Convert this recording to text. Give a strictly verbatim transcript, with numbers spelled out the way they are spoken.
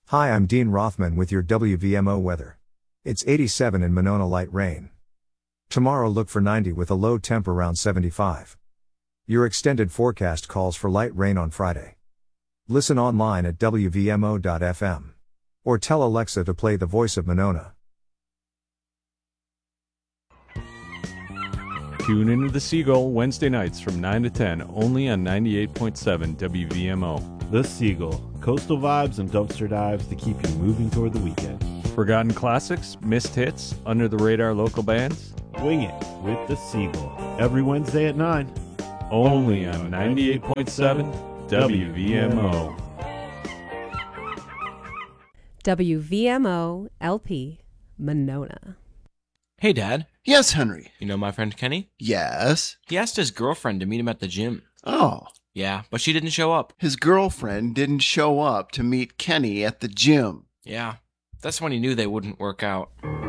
Hi, I'm Dean Rothman with your W V M O weather. It's eighty-seven in Monona, light rain. Tomorrow look for ninety with a low temp around seventy-five. Your extended forecast calls for light rain on Friday. Listen online at W V M O dot F M. Or tell Alexa to play The Voice of Monona. Tune into The Seagull Wednesday nights from nine to ten, only on ninety-eight point seven W V M O. The Seagull, coastal vibes and dumpster dives to keep you moving toward the weekend. Forgotten classics, missed hits, under the radar local bands. Wing it with The Seagull, every Wednesday at nine. Only on ninety-eight point seven W V M O. W V M O L P, Monona. Hey, Dad. Yes, Henry. You know my friend Kenny? Yes. He asked his girlfriend to meet him at the gym. Oh. Yeah, but she didn't show up. His girlfriend didn't show up to meet Kenny at the gym. Yeah, that's when he knew they wouldn't work out.